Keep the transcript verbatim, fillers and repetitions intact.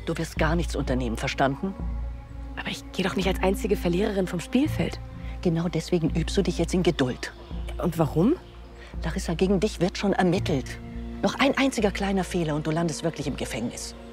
Du wirst gar nichts unternehmen, verstanden? Aber ich gehe doch nicht als einzige Verliererin vom Spielfeld. Genau deswegen übst du dich jetzt in Geduld. Und warum? Larissa, gegen dich wird schon ermittelt. Noch ein einziger kleiner Fehler und du landest wirklich im Gefängnis.